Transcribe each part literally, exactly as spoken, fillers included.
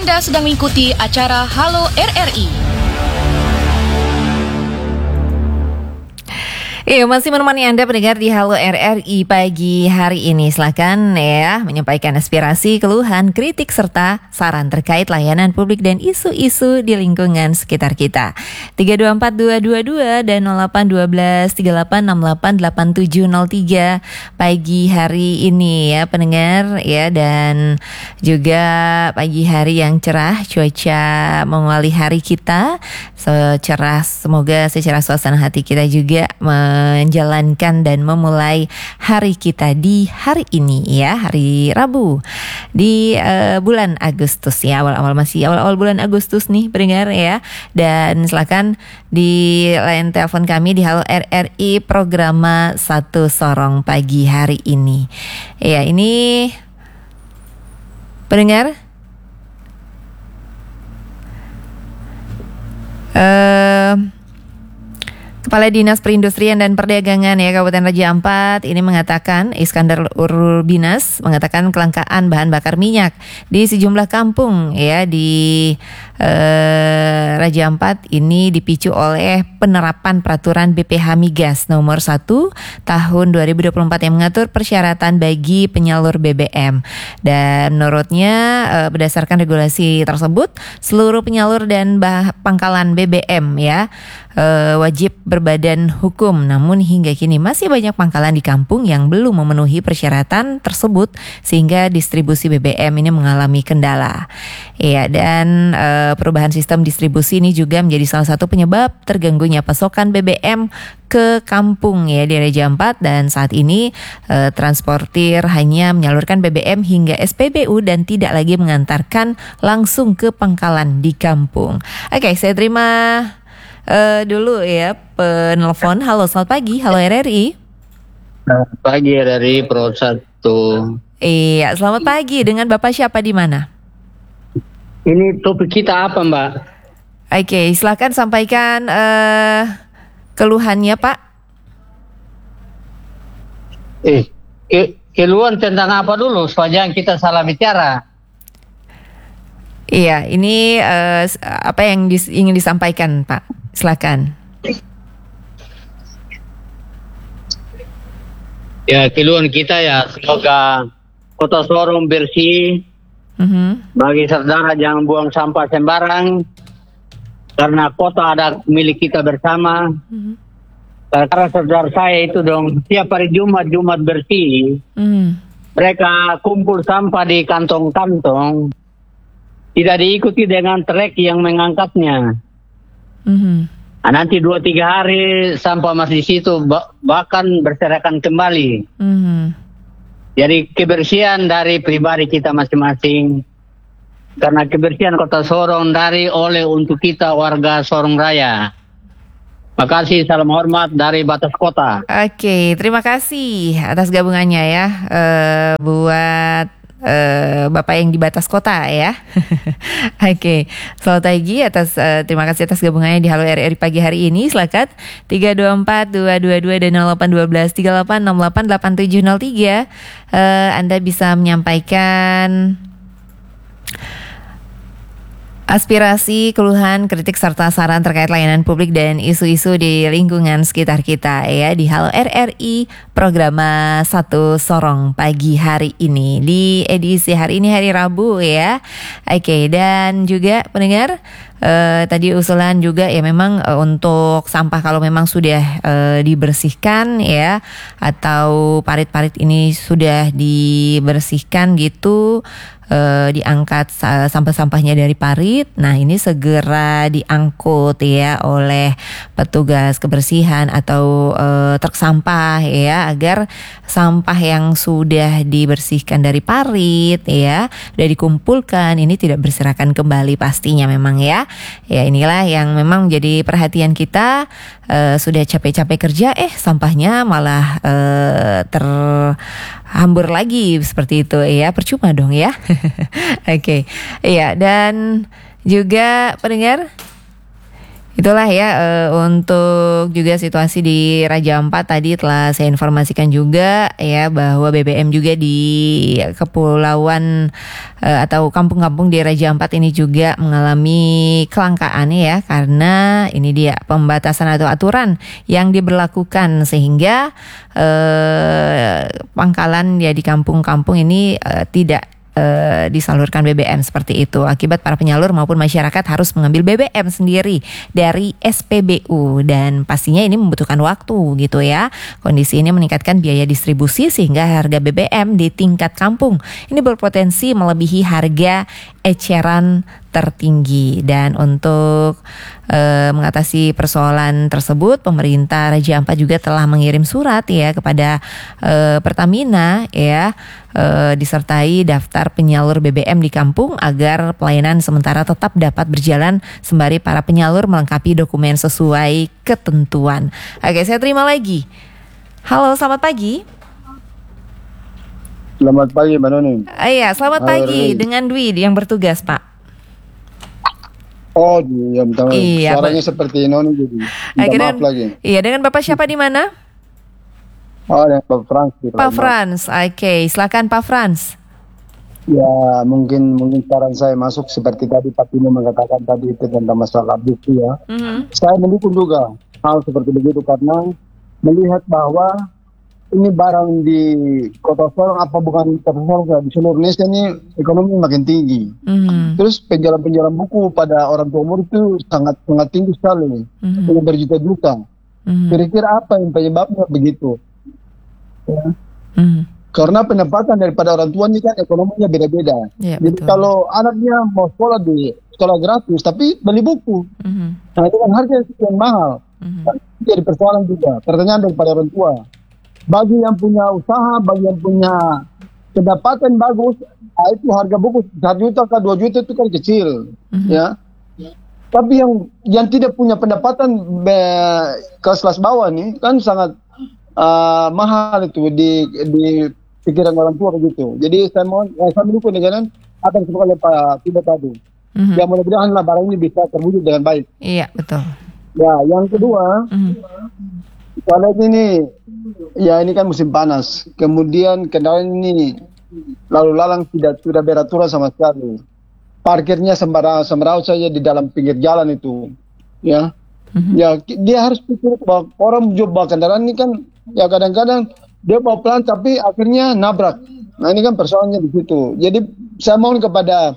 Anda sedang mengikuti acara Halo R R I. Iya, masih menemani Anda pendengar di Halo R R I pagi hari ini. Silakan ya menyampaikan aspirasi, keluhan, kritik serta saran terkait layanan publik dan isu-isu di lingkungan sekitar kita. tiga dua empat dua dua dua dan nol delapan satu dua tiga delapan enam delapan delapan tujuh nol tiga pagi hari ini ya pendengar ya, dan juga pagi hari yang cerah, cuaca mengawali hari kita secerah, semoga secerah suasana hati kita juga menjalankan dan memulai hari kita di hari ini ya, hari Rabu di uh, bulan Agustus ya, awal-awal masih awal-awal bulan Agustus nih pendengar ya. Dan silakan di line telepon kami di Halo R R I Programa Satu Sorong pagi hari ini. Ya, ini pendengar uh, Kepala Dinas Perindustrian dan Perdagangan ya Kabupaten Raja Ampat ini mengatakan, Iskandar Urbinas mengatakan kelangkaan bahan bakar minyak di sejumlah kampung ya di eh, Raja Ampat ini dipicu oleh penerapan peraturan B P H Migas nomor satu tahun dua ribu dua puluh empat yang mengatur persyaratan bagi penyalur B B M. Dan menurutnya eh, berdasarkan regulasi tersebut seluruh penyalur dan bah- pangkalan B B M ya eh, wajib berbadan hukum, namun hingga kini masih banyak pangkalan di kampung yang belum memenuhi persyaratan tersebut sehingga distribusi B B M ini mengalami kendala. Ya, dan e, perubahan sistem distribusi ini juga menjadi salah satu penyebab terganggunya pasokan B B M ke kampung ya di Raja Ampat, dan saat ini e, transportir hanya menyalurkan B B M hingga S P B U dan tidak lagi mengantarkan langsung ke pangkalan di kampung. Oke, saya terima Uh, dulu ya penelpon. Halo, selamat pagi. Halo R R I. Selamat pagi R R I Pro satu. Iya, selamat pagi. Dengan Bapak siapa di mana? Ini topik kita apa, Mbak? Oke, silakan sampaikan uh, keluhannya, Pak. Eh, ke- keluhan tentang apa dulu? Supaya kita salah bicara. Iya, ini uh, apa yang dis- ingin disampaikan, Pak? Silakan. Ya, keluhan kita ya, semoga Kota Sorong bersih. Uh-huh. Bagi saudara jangan buang sampah sembarang, karena kota ada milik kita bersama. Uh-huh. Karena saudara saya itu dong, tiap hari Jumat, Jumat bersih. Uh-huh. Mereka kumpul sampah di kantong-kantong, tidak diikuti dengan trek yang mengangkatnya. Mm-hmm. Nah, nanti dua tiga hari sampah masih di situ, bah- bahkan berserakan kembali. Mm-hmm. Jadi kebersihan dari pribadi kita masing-masing, karena kebersihan Kota Sorong dari oleh untuk kita warga Sorong Raya. Makasih, salam hormat dari Batas Kota. Oke, terima kasih atas gabungannya ya, uh, buat Uh, Bapak yang di Batas Kota ya. Oke, okay. Selamat pagi atas uh, terima kasih atas gabungannya di Halo R R I pagi hari ini. Silakan tiga dua empat dua dua dua dan nol delapan satu dua tiga delapan enam delapan delapan tujuh nol tiga. uh, Anda bisa menyampaikan aspirasi, keluhan, kritik serta saran terkait layanan publik dan isu-isu di lingkungan sekitar kita ya di Halo R R I Programa Satu Sorong pagi hari ini di edisi hari ini hari Rabu ya. Oke, dan juga pendengar Uh, tadi usulan juga ya memang uh, untuk sampah kalau memang sudah uh, dibersihkan ya, atau parit-parit ini sudah dibersihkan gitu, uh, diangkat uh, sampah-sampahnya dari parit. Nah, ini segera diangkut ya oleh petugas kebersihan atau uh, truk sampah ya, agar sampah yang sudah dibersihkan dari parit ya, sudah dikumpulkan ini tidak berserakan kembali pastinya memang ya. Ya, inilah yang memang menjadi perhatian kita. uh, Sudah capek-capek kerja, eh sampahnya malah uh, terhambur lagi seperti itu ya, percuma dong ya. Oke, okay. Ya, dan juga pendengar Itulah ya eh, untuk juga situasi di Raja Ampat tadi telah saya informasikan juga ya bahwa B B M juga di kepulauan eh, atau kampung-kampung di Raja Ampat ini juga mengalami kelangkaan ya karena ini dia pembatasan atau aturan yang diberlakukan sehingga eh, pangkalan ya di kampung-kampung ini eh, tidak Uh, disalurkan B B M seperti itu. Akibat para penyalur maupun masyarakat harus mengambil B B M sendiri dari S P B U dan pastinya ini membutuhkan waktu gitu ya. Kondisi ini meningkatkan biaya distribusi sehingga harga B B M di tingkat kampung ini berpotensi melebihi harga eceran tertinggi. Dan untuk e, mengatasi persoalan tersebut, pemerintah Raja Ampat juga telah mengirim surat ya kepada e, Pertamina ya e, disertai daftar penyalur B B M di kampung agar pelayanan sementara tetap dapat berjalan sembari para penyalur melengkapi dokumen sesuai ketentuan. Oke, saya terima lagi. Halo, selamat pagi. Selamat pagi, Mbak Noni. Ah, iya, selamat Halo, pagi Rey. dengan Dwi yang bertugas, Pak. Oh, iya, betul. Iya, Suaranya Pak. seperti Noni jadi. Minta Oke, maaf dengan, lagi. Iya, dengan Bapak siapa di mana? Oh, dengan Pak Frans. gitu. Pak Frans. Oke, silakan Pak Frans. Ya, mungkin mungkin saran saya masuk seperti tadi Pak Tino mengatakan tadi itu tentang masalah bukti ya. Mhm. Saya mendukung juga hal seperti begitu karena melihat bahwa ini barang di Kota Sorong apa bukan Kota Sorong di seluruh Indonesia ini ekonomi makin tinggi. Mhm. Terus penjualan-penjualan buku pada orang tua umur itu sangat sangat tinggi sekali, Mhm. dengan berjuta-juta. Mhm. Kira-kira apa yang penyebabnya begitu? Ya. Mhm. Karena pendapatan daripada orang tua ini kan ekonominya beda-beda. Ya, Jadi betul. kalau anaknya mau sekolah di sekolah gratis, tapi beli buku, Mhm. nah itu kan harga yang mahal. Mhm. Kan jadi persoalan juga. Pertanyaan daripada orang tua. Bagi yang punya usaha, bagi yang punya pendapatan bagus, nah itu harga buku satu juta ke dua juta itu kan kecil, Mhm. ya. Tapi yang yang tidak punya pendapatan be- kelas-kelas bawah nih kan sangat uh, mahal itu di di pikiran orang tua begitu. Jadi saya mohon, eh, saya mendukung dengan apa yang disebutkan oleh Pak Tino tadi. Mhm. Ya mudah-mudahan lah barang ini bisa terwujud dengan baik. Iya, betul. Ya, yang kedua, Mhm. kalau ini ya ini kan musim panas. Kemudian kendaraan ini lalu lalang tidak tidak beraturan sama sekali. Parkirnya sembarang sembarang saja di dalam pinggir jalan itu. Ya. Mhm. Ya ki- dia harus pikir bahwa orang bawa kendaraan ini kan ya kadang-kadang dia bawa pelan tapi akhirnya nabrak. Nah ini kan persoalannya di situ. Jadi saya mohon kepada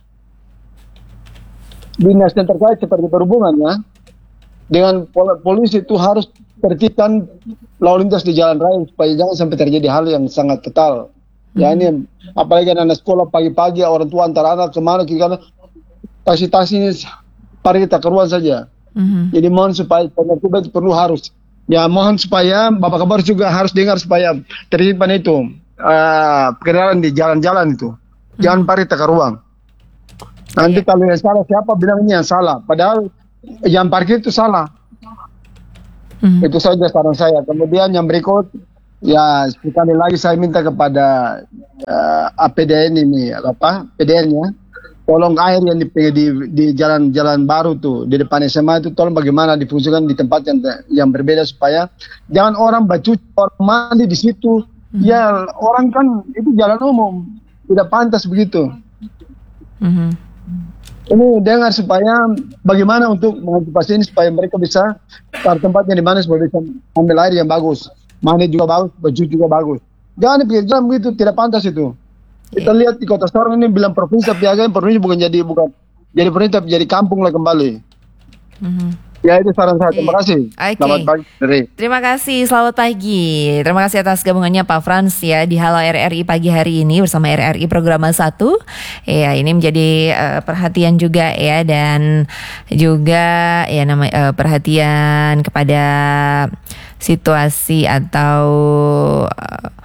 dinas yang terkait seperti perhubungan ya, dengan pol- polisi itu harus tertibkan lalu lintas di jalan raya supaya jangan sampai terjadi hal yang sangat fatal. Ya ini apalagi anak sekolah pagi-pagi orang tua antar anak kemana karena taksi-taksi ini parkir tak keruan saja. Mhm. Jadi mohon supaya penertiban itu perlu harus. Ya mohon supaya Bapak Kabar juga harus dengar supaya tertiban itu uh, kendaraan di jalan-jalan itu. Jangan parkir tak keruang. Nanti Iya. kalau yang salah siapa bilang ini yang salah. Padahal yang parkir itu salah. Mhm. Itu saja saran saya. Kemudian yang berikut, ya sekali lagi saya minta kepada uh, A P D N ini, apa P D N ya, tolong air yang di di, di jalan-jalan baru tuh di depan S M A itu tolong bagaimana difungsikan di tempat yang yang berbeda supaya jangan orang bacu orang mandi di situ. Ya orang kan itu jalan umum, tidak pantas begitu. Mhm. Ini dengar supaya bagaimana untuk mengantisipasi ini supaya mereka bisa pada tempatnya di mana supaya bisa ambil air yang bagus, mandi juga bagus, baju juga bagus. Jangan di pinggir jalan begitu, tidak pantas itu. Kita lihat di Kota Sorong ini bilang provinsi tapi agaknya provinsi bukan jadi bukan jadi provinsi tapi jadi kampung lah kembali. Mhm. Ya itu saran saya. Terima kasih. Oke. Selamat pagi. Dari. Terima kasih, selamat pagi. Terima kasih atas gabungannya Pak Frans ya di Halo R R I pagi hari ini bersama R R I Program satu. Ya, ini menjadi eh, perhatian juga ya dan juga ya nama eh, perhatian kepada situasi atau eh,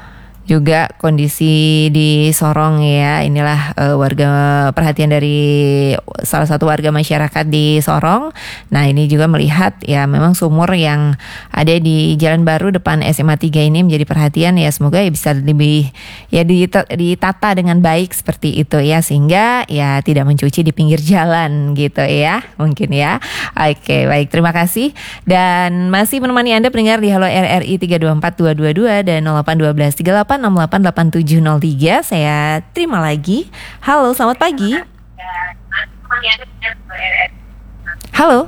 juga kondisi di Sorong ya. Inilah uh, warga perhatian dari salah satu warga masyarakat di Sorong. Nah ini juga melihat ya memang sumur yang ada di Jalan Baru depan S M A tiga ini menjadi perhatian ya. Semoga ya bisa lebih ya ditata dengan baik seperti itu ya, sehingga ya tidak mencuci di pinggir jalan gitu ya mungkin ya. Oke baik, terima kasih dan masih menemani Anda pendengar di Halo R R I tiga dua empat dua dua dua dan nol delapan satu dua tiga delapan enam delapan delapan tujuh nol tiga. Saya terima lagi. Halo, selamat pagi. Halo.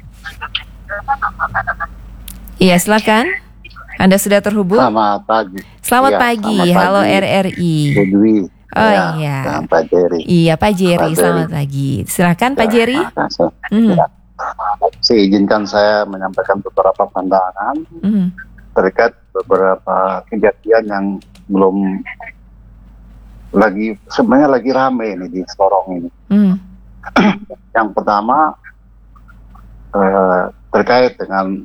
Iya, silakan. Anda sudah terhubung. Selamat pagi. Selamat ya, pagi. Selamat Halo pagi. R R I. Budwi. Oh ya, iya. Dan Pak Jerry. Iya, Pak Jerry. Pak Selamat Jerry. pagi. Silakan Pak Ya, Jerry. makasih. Mhm. Ya. Saya izinkan saya menyampaikan beberapa pandangan Mhm. terkait beberapa kejadian yang belum lagi sebenarnya lagi rame ini di Sorong ini. Mhm. Yang pertama eh, terkait dengan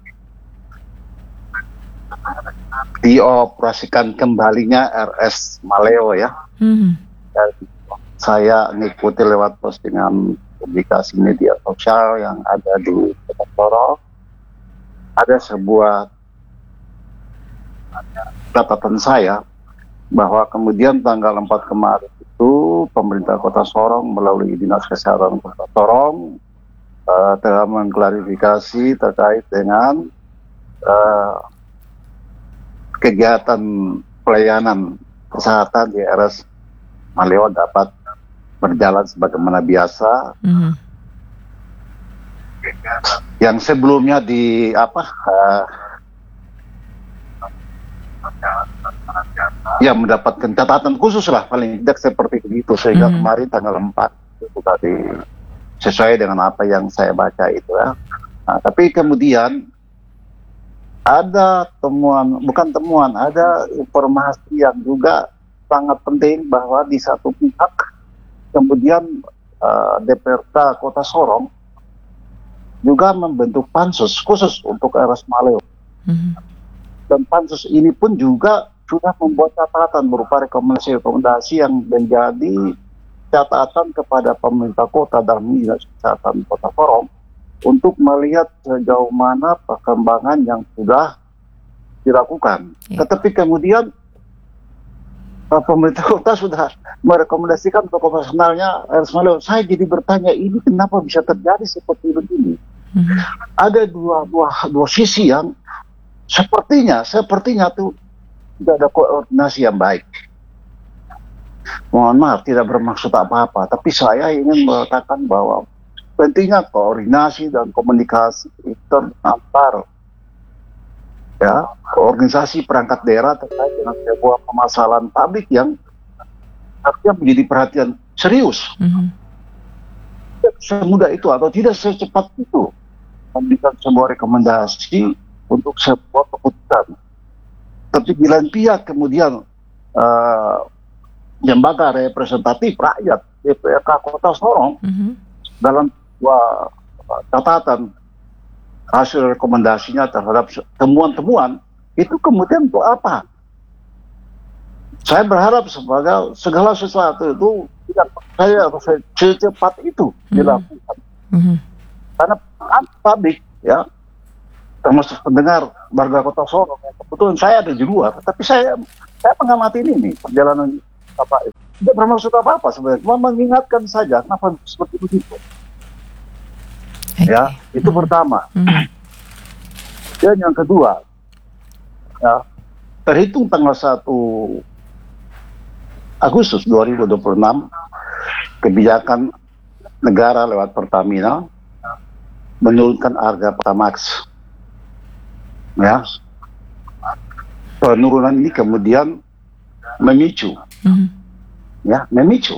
dioperasikan kembalinya R S Maleo ya. Mhm. Dan saya ngikuti lewat postingan publikasi media sosial yang ada di Kota Sorong. Ada sebuah catatan saya bahwa kemudian tanggal empat kemarin itu pemerintah Kota Sorong melalui Dinas Kesehatan Kota Sorong uh, telah mengklarifikasi terkait dengan uh, kegiatan pelayanan kesehatan di R S Maleo dapat berjalan sebagaimana biasa. Mhm. Yang sebelumnya di apa uh, ya mendapatkan catatan khusus lah paling tidak seperti itu, sehingga Mhm. kemarin tanggal empat itu sudah di, sesuai dengan apa yang saya baca itu ya. Nah, tapi kemudian ada temuan, bukan temuan, ada informasi yang juga sangat penting bahwa di satu pihak kemudian uh, D P R K Kota Sorong juga membentuk pansus khusus untuk R S Maleo. Mhm. Dan pansus ini pun juga sudah membuat catatan berupa rekomendasi-rekomendasi yang menjadi catatan kepada pemerintah kota dan Dinas Kesehatan Kota Sorong untuk melihat sejauh mana perkembangan yang sudah dilakukan. Ya. Tetapi kemudian uh, pemerintah kota sudah merekomendasikan untuk operasionalnya R S Maleo. Saya jadi bertanya, ini kenapa bisa terjadi seperti begini? Mhm. Ada dua, dua, dua sisi yang sepertinya, sepertinya tuh tidak ada koordinasi yang baik. Mohon maaf, tidak bermaksud apa-apa, tapi saya ingin mengatakan bahwa pentingnya koordinasi dan komunikasi intern antar ya organisasi perangkat daerah terkait dengan sebuah permasalahan publik yang harusnya menjadi perhatian serius. Mhm. Tidak semudah itu atau tidak secepat itu memberikan sebuah rekomendasi untuk sebuah keputusan. Tapi di lain pihak kemudian uh, lembaga representatif rakyat D P R K Kota Sorong Mhm. dalam sebuah catatan hasil rekomendasinya terhadap temuan-temuan itu kemudian untuk apa? Saya berharap sebagai segala sesuatu itu tidak saya secepat itu dilakukan. Mhm. Karena publik ya, termasuk pendengar warga Kota Sorong, kebetulan saya ada di luar, tapi saya saya mengamati ini nih perjalanan apa itu tidak bermaksud apa-apa sebenarnya, cuma mengingatkan saja kenapa seperti begitu. Oke. Ya, itu pertama. Mhm. Dan yang kedua, ya, terhitung tanggal satu Agustus dua ribu dua puluh enam, kebijakan negara lewat Pertamina menurunkan harga Pertamax. Ya, penurunan ini kemudian memicu, Mhm. ya, memicu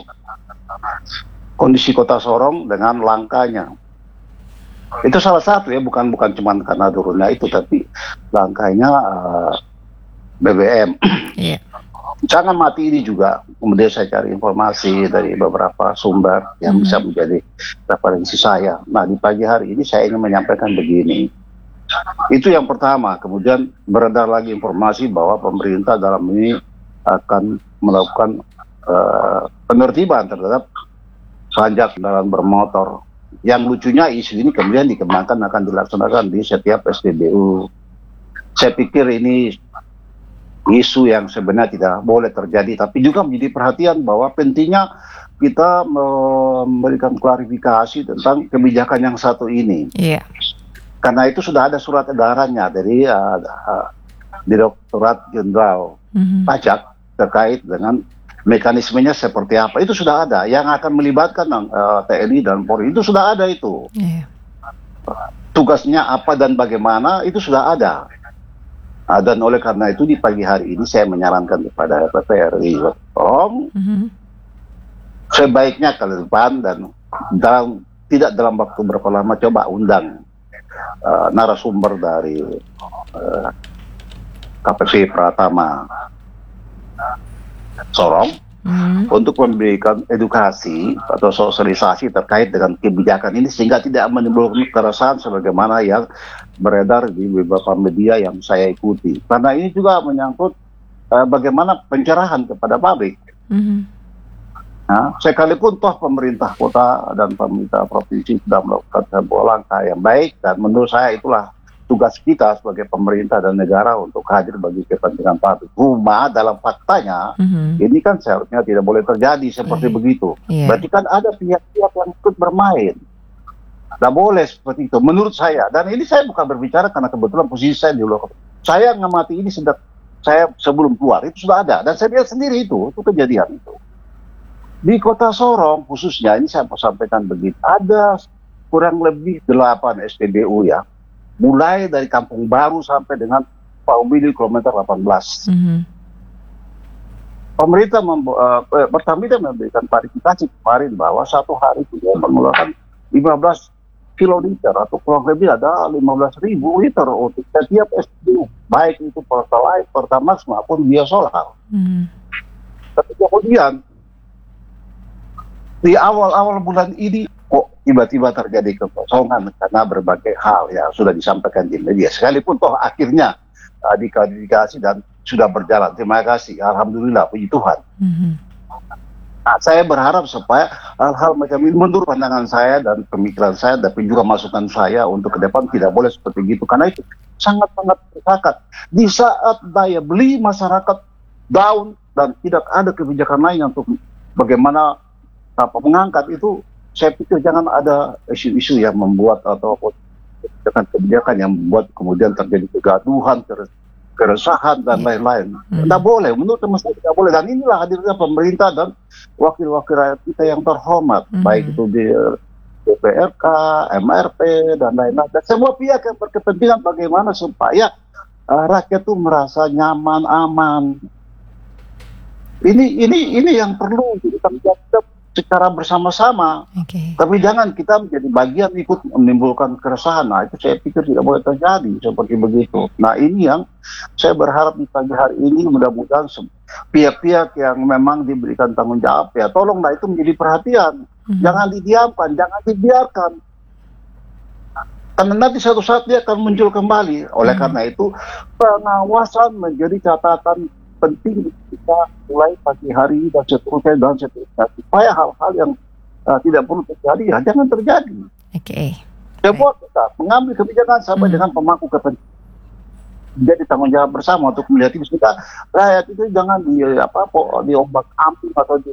kondisi Kota Sorong dengan langkanya. Itu salah satu ya, bukan bukan cuma karena turunnya itu, tapi langkanya uh, B B M. Iya. Jangan mati ini juga. Kemudian saya cari informasi dari beberapa sumber yang Mhm. bisa menjadi referensi saya. Nah, di pagi hari ini saya ingin menyampaikan begini. Itu yang pertama. Kemudian beredar lagi informasi bahwa pemerintah dalam ini akan melakukan uh, penertiban terhadap pajak kendaraan bermotor. Yang lucunya isu ini kemudian dikembangkan akan dilaksanakan di setiap S P B U. Saya pikir ini isu yang sebenarnya tidak boleh terjadi, tapi juga menjadi perhatian bahwa pentingnya kita memberikan klarifikasi tentang kebijakan yang satu ini. Iya. Karena itu sudah ada surat edarannya dari uh, uh, Direktorat Jenderal Mhm. Pajak terkait dengan mekanismenya seperti apa. Itu sudah ada. Yang akan melibatkan uh, T N I dan Polri itu sudah ada itu. Iya. Tugasnya apa dan bagaimana itu sudah ada. Uh, dan oleh karena itu di pagi hari ini saya menyarankan kepada P P R I, tolong Mhm. sebaiknya ke depan dan dalam tidak dalam waktu berapa lama coba undang uh, narasumber dari uh, K P P Pratama Sorong Mhm. untuk memberikan edukasi atau sosialisasi terkait dengan kebijakan ini sehingga tidak menimbulkan kekerasan sebagaimana yang beredar di beberapa media yang saya ikuti. Karena ini juga menyangkut uh, bagaimana pencerahan kepada publik. Mhm. Nah, sekalipun toh pemerintah kota dan pemerintah provinsi sudah melakukan sebuah langkah yang baik, dan menurut saya itulah tugas kita sebagai pemerintah dan negara untuk hadir bagi kepentingan publik. Cuma dalam faktanya, Mhm. ini kan seharusnya tidak boleh terjadi seperti Iya. begitu. Iya. Berarti kan ada pihak-pihak yang ikut bermain. Tidak boleh seperti itu, menurut saya. Dan ini saya bukan berbicara karena kebetulan posisi saya di luar. Saya ngamati ini sejak saya sebelum keluar, itu sudah ada. Dan saya lihat sendiri itu, itu kejadian itu. Di Kota Sorong khususnya, ini saya mau sampaikan begitu, ada kurang lebih delapan S P B U ya, mulai dari Kampung Baru sampai dengan Paumili kilometer delapan belas. Mhm. Pemerintah membu- uh, eh, Pertamina memberikan klarifikasi kemarin bahwa satu hari itu dia mengeluarkan lima belas kiloliter atau kurang lebih ada lima belas ribu liter untuk setiap S P B U, baik itu Pertalite, Pertamax maupun biosolar. Mhm. Tapi kemudian di awal-awal bulan ini kok tiba-tiba terjadi kekosongan karena berbagai hal yang sudah disampaikan di media. Sekalipun toh akhirnya uh, diklarifikasi dan sudah berjalan. Terima kasih. Alhamdulillah, puji Tuhan. Mhm. Nah, saya berharap supaya hal-hal macam ini menurut pandangan saya dan pemikiran saya, tapi juga masukan saya untuk ke depan tidak boleh seperti itu. Karena itu sangat-sangat bersakat. Di saat daya beli masyarakat down dan tidak ada kebijakan lain untuk bagaimana apa mengangkat itu, saya pikir jangan ada isu-isu yang membuat atau kebijakan-kebijakan yang membuat kemudian terjadi kegaduhan, keresahan dan lain-lain. Hmm. Tidak boleh, menurut teman saya tidak boleh. Dan inilah hadirnya pemerintah dan wakil-wakil rakyat kita yang terhormat, Hmm. baik itu di D P R K, M R P dan lain-lain. Dan semua pihak yang berkepentingan bagaimana supaya uh, rakyat itu merasa nyaman, aman. Ini ini ini yang perlu kita lihat secara bersama-sama. Oke. Tapi jangan kita menjadi bagian ikut menimbulkan keresahan. Nah, itu saya pikir tidak boleh terjadi seperti begitu. Nah, ini yang saya berharap di pagi hari ini mudah-mudahan se- pihak-pihak yang memang diberikan tanggung jawab ya tolonglah itu menjadi perhatian. Mhm. Jangan didiamkan, jangan dibiarkan. Karena nanti suatu saat dia akan muncul kembali. Oleh Hmm. karena itu pengawasan menjadi catatan penting kita mulai pagi hari dan seterusnya dan seterusnya supaya hal-hal yang uh, tidak perlu terjadi ya jangan terjadi. Oke. Semua kita mengambil kebijakan sampai Hmm. dengan pemangku kepentingan. Jadi tanggung jawab bersama untuk melihat itu kita rakyat itu jangan di apa po- diombak ambing atau di